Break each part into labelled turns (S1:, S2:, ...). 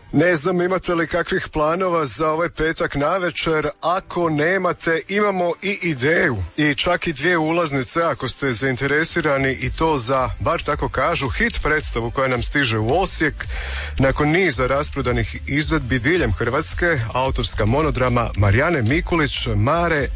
S1: Ne znam imate li kakvih planova za ovaj petak navečer, ako nemate imamo i ideju i čak i 2 ulaznice ako ste zainteresirani i to za, bar tako kažu, hit predstavu koja nam stiže u Osijek. Nakon niza rasprodanih izvedbi diljem Hrvatske, autorska monodrama Marijane Mikulić, Mare,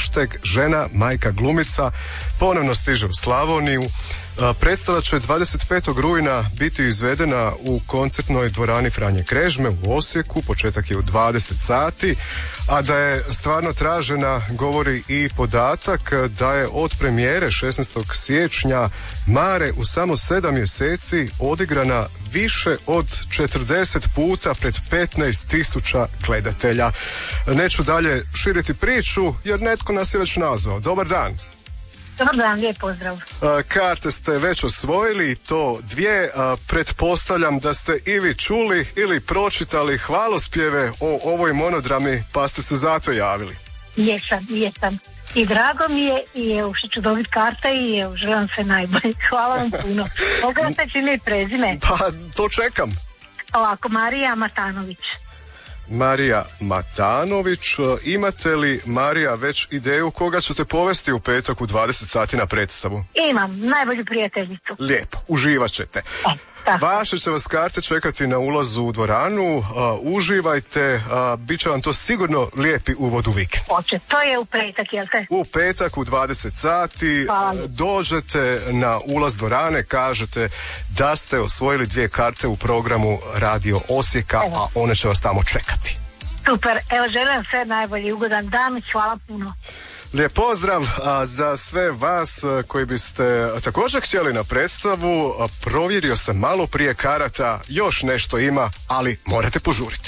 S1: #žena, majka glumica, ponovno stiže u Slavoniju. Predstava će 25. rujna biti izvedena u koncertnoj dvorani Franje Krežme u Osijeku, početak je u 20 sati, a da je stvarno tražena govori i podatak da je od premijere 16. siječnja Mare u samo 7 mjeseci odigrana više od 40 puta pred 15.000 gledatelja. Neću dalje širiti priču jer netko nas je već nazvao. Dobar dan.
S2: Dobar dan, lijep pozdrav.
S1: Karte ste već osvojili, to 2. Pretpostavljam da ste i vi čuli ili pročitali hvalospjeve o ovoj monodrami, pa ste se zato javili.
S2: Jesam. I drago mi je i evo što ću dobiti karte i evo želim sve najbolje. Hvala vam puno. Pogledajte ime i prezime.
S1: Pa to čekam.
S2: Ovako, Marija Matanović.
S1: Marija Matanović. Imate li, Marija, već ideju koga ćete povesti u petak u 20 sati na predstavu?
S2: Imam, najbolju prijateljicu.
S1: Lijepo, uživat ćete. Vaše će vas karte čekati na ulazu u dvoranu, uživajte, bit će vam to sigurno lijepi uvod u vikend.
S2: Hoće, to je u petak, jel te?
S1: U petak u 20 sati dođete na ulaz dvorane, kažete da ste osvojili 2 karte u programu Radio Osijeka, a one će vas tamo čekati.
S2: Super, evo želim sve najbolje, ugodan dan, hvala puno.
S1: Lijep pozdrav za sve vas koji biste također htjeli na predstavu. Provjerio sam malo prije karata, još nešto ima, ali morate požuriti.